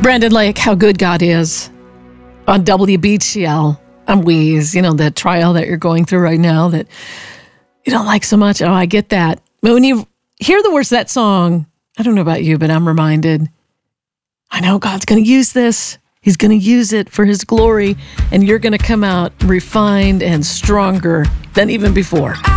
Brandon Lake, How Good God Is on WBTL. I'm Wheeze, that trial that you're going through right now that you don't like so much. Oh, I get that. But when you hear the words of that song, I don't know about you, but I'm reminded, I know God's going to use this. He's going to use it for his glory, and you're going to come out refined and stronger than even before.